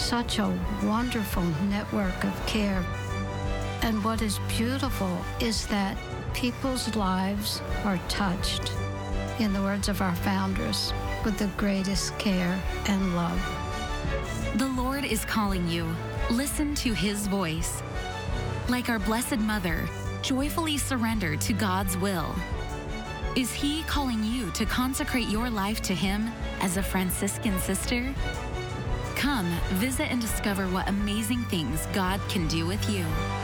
such a wonderful network of care. And what is beautiful is that people's lives are touched, in the words of our founders, with the greatest care and love. The Lord is calling you. Listen to His voice. Like our Blessed Mother, joyfully surrender to God's will. Is He calling you to consecrate your life to Him as a Franciscan sister? Come, visit and discover what amazing things God can do with you.